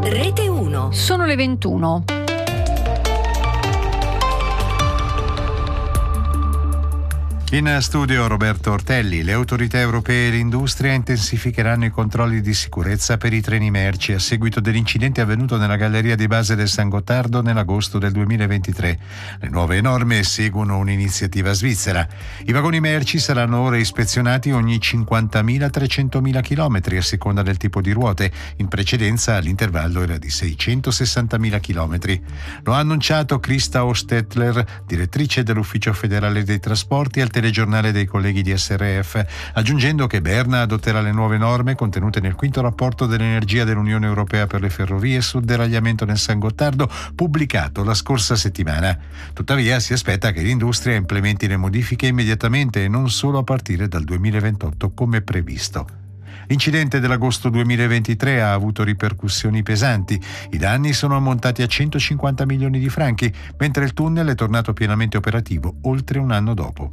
Rete 1. Sono le 21. In studio Roberto Ortelli. Le autorità europee e l'industria intensificheranno i controlli di sicurezza per i treni merci a seguito dell'incidente avvenuto nella galleria di base del San Gottardo nell'agosto del 2023. Le nuove norme seguono un'iniziativa svizzera. I vagoni merci saranno ora ispezionati ogni 50.000-300.000 km a seconda del tipo di ruote. In precedenza l'intervallo era di 660.000 km. Lo ha annunciato Christa Ostetler, direttrice dell'Ufficio federale dei trasporti, al telegiornale dei colleghi di SRF, aggiungendo che Berna adotterà le nuove norme contenute nel quinto rapporto dell'energia dell'Unione Europea per le ferrovie sul deragliamento nel San Gottardo, pubblicato la scorsa settimana. Tuttavia si aspetta che l'industria implementi le modifiche immediatamente e non solo a partire dal 2028 come previsto. L'incidente dell'agosto 2023 ha avuto ripercussioni pesanti. I danni sono ammontati a 150 milioni di franchi, mentre il tunnel è tornato pienamente operativo oltre un anno dopo.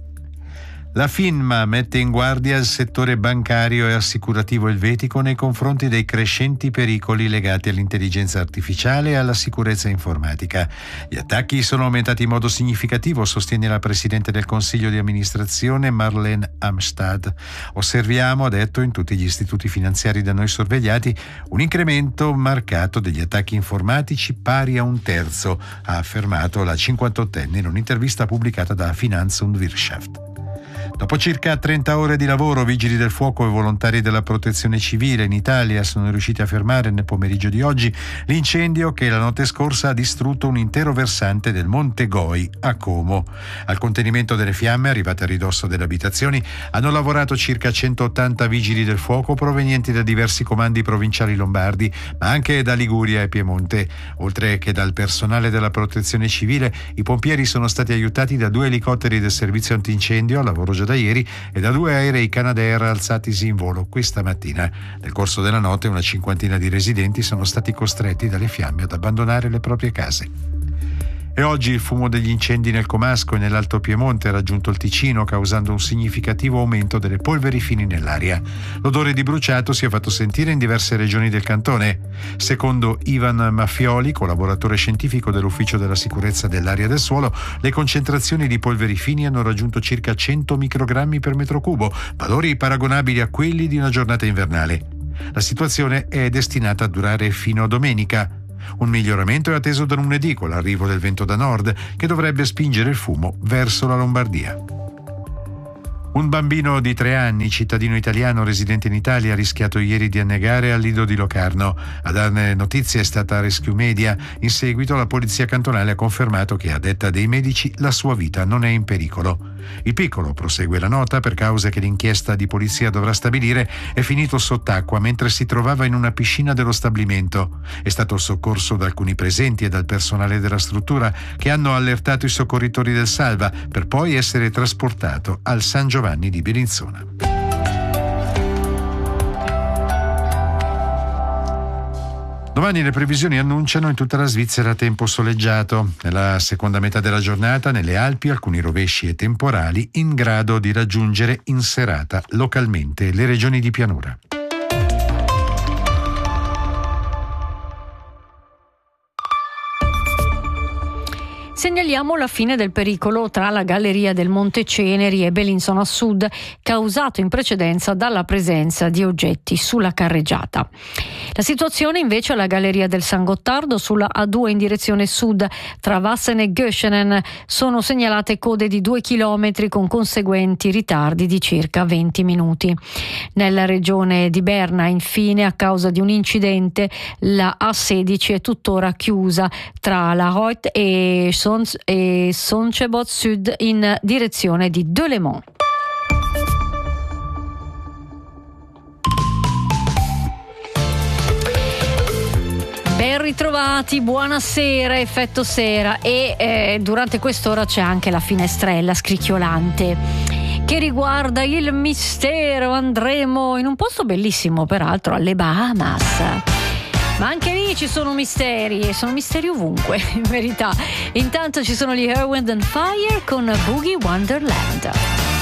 La FINMA mette in guardia il settore bancario e assicurativo elvetico nei confronti dei crescenti pericoli legati all'intelligenza artificiale e alla sicurezza informatica. Gli attacchi sono aumentati in modo significativo, sostiene la Presidente del Consiglio di amministrazione Marlene Amstad. Osserviamo, ha detto, in tutti gli istituti finanziari da noi sorvegliati, un incremento marcato degli attacchi informatici pari a 1/3, ha affermato la 58enne in un'intervista pubblicata da Finanz und Wirtschaft. Dopo circa 30 ore di lavoro, vigili del fuoco e volontari della protezione civile in Italia sono riusciti a fermare nel pomeriggio di oggi l'incendio che la notte scorsa ha distrutto un intero versante del Monte Goi a Como. Al contenimento delle fiamme, arrivate a ridosso delle abitazioni, hanno lavorato circa 180 vigili del fuoco provenienti da diversi comandi provinciali lombardi, ma anche da Liguria e Piemonte. Oltre che dal personale della protezione civile, i pompieri sono stati aiutati da 2 elicotteri del servizio antincendio, al lavoro già da ieri, e da 2 aerei Canadair alzatisi in volo questa mattina. Nel corso della notte una cinquantina di residenti sono stati costretti dalle fiamme ad abbandonare le proprie case. E oggi il fumo degli incendi nel Comasco e nell'Alto Piemonte ha raggiunto il Ticino, causando un significativo aumento delle polveri fini nell'aria. L'odore di bruciato si è fatto sentire in diverse regioni del cantone. Secondo Ivan Maffioli, collaboratore scientifico dell'Ufficio della sicurezza dell'aria e del suolo, le concentrazioni di polveri fini hanno raggiunto circa 100 microgrammi per metro cubo, valori paragonabili a quelli di una giornata invernale. La situazione è destinata a durare fino a domenica. Un miglioramento è atteso da lunedì con l'arrivo del vento da nord, che dovrebbe spingere il fumo verso la Lombardia. Un bambino di 3 anni, cittadino italiano residente in Italia, ha rischiato ieri di annegare al lido di Locarno. A darne notizie è stata Rescue Media. In seguito la polizia cantonale ha confermato che, a detta dei medici, la sua vita non è in pericolo. Il piccolo, prosegue la nota, per cause che l'inchiesta di polizia dovrà stabilire, è finito sott'acqua mentre si trovava in una piscina dello stabilimento. È stato soccorso da alcuni presenti e dal personale della struttura, che hanno allertato i soccorritori del Salva, per poi essere trasportato al San Giovanni di Bellinzona. Domani le previsioni annunciano in tutta la Svizzera tempo soleggiato. Nella seconda metà della giornata nelle Alpi alcuni rovesci e temporali in grado di raggiungere in serata localmente le regioni di pianura. Segnaliamo la fine del pericolo tra la galleria del Monte Ceneri e Bellinzona a sud, causato in precedenza dalla presenza di oggetti sulla carreggiata. La situazione invece alla galleria del San Gottardo sulla A2 in direzione sud tra Vassen e Göschenen sono segnalate code di 2 chilometri con conseguenti ritardi di circa 20 minuti. Nella regione di Berna, infine, a causa di un incidente, la A16 è tuttora chiusa tra La Hoyt e Sonchebot Sud in direzione di Delémont. Ben ritrovati, buonasera, effetto sera, e durante quest'ora c'è anche la finestrella scricchiolante che riguarda il mistero. Andremo in un posto bellissimo, peraltro, alle Bahamas. Ma anche lì ci sono misteri, e sono misteri ovunque, in verità. Intanto ci sono gli Earth, Wind and Fire con Boogie Wonderland.